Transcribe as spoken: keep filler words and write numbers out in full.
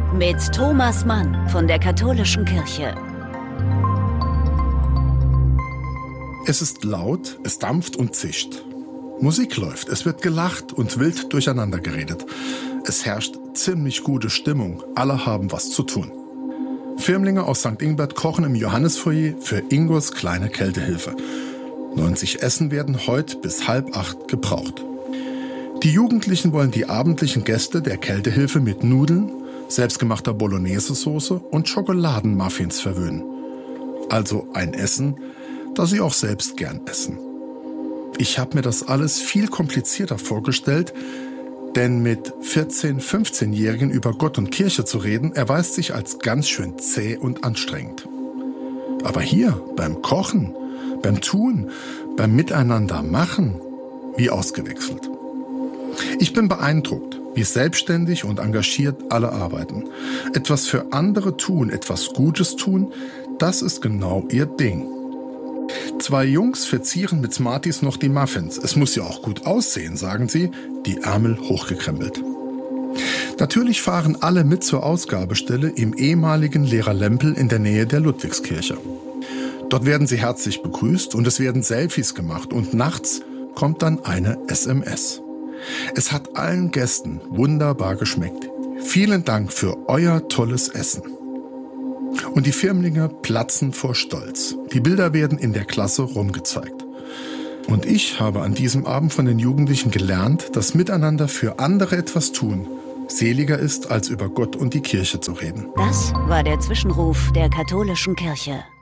mit Thomas Mann von der Katholischen Kirche. Es ist laut, es dampft und zischt. Musik läuft, es wird gelacht und wild durcheinander geredet. Es herrscht ziemlich gute Stimmung, alle haben was zu tun. Firmlinge aus Sankt Ingbert kochen im Johannisfoyer für Ingos kleine Kältehilfe. neunzig Essen werden heute bis halb acht gebraucht. Die Jugendlichen wollen die abendlichen Gäste der Kältehilfe mit Nudeln, selbstgemachter Bolognese-Soße und Schokoladenmuffins verwöhnen. Also ein Essen, das sie auch selbst gern essen. Ich habe mir das alles viel komplizierter vorgestellt, denn mit vierzehn-, fünfzehnjährigen über Gott und Kirche zu reden, erweist sich als ganz schön zäh und anstrengend. Aber hier, beim Kochen, beim Tun, beim Miteinander machen, wie ausgewechselt. Ich bin beeindruckt, wie selbstständig und engagiert alle arbeiten. Etwas für andere tun, etwas Gutes tun, das ist genau ihr Ding. Zwei Jungs verzieren mit Smarties noch die Muffins. Es muss ja auch gut aussehen, sagen sie, die Ärmel hochgekrempelt. Natürlich fahren alle mit zur Ausgabestelle im ehemaligen Lehrer Lempel in der Nähe der Ludwigskirche. Dort werden sie herzlich begrüßt und es werden Selfies gemacht und nachts kommt dann eine S M S. Es hat allen Gästen wunderbar geschmeckt. Vielen Dank für euer tolles Essen. Und die Firmlinge platzen vor Stolz. Die Bilder werden in der Klasse rumgezeigt. Und ich habe an diesem Abend von den Jugendlichen gelernt, dass miteinander für andere etwas tun seliger ist, als über Gott und die Kirche zu reden. Das war der Zwischenruf der Katholischen Kirche.